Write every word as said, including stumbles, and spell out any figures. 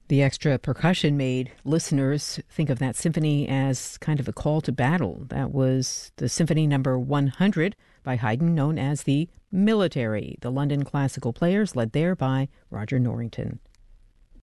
The extra percussion made listeners think of that symphony as kind of a call to battle. That was the Symphony Number one hundred by Haydn, known as the Military. The London Classical Players, led there by Roger Norrington.